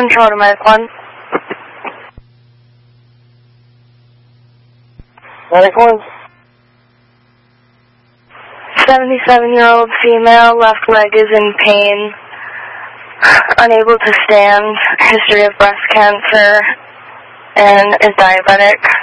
Control to Medic 1. Medic 1. 77-year-old female, left leg is in pain, unable to stand, history of breast cancer, and is diabetic.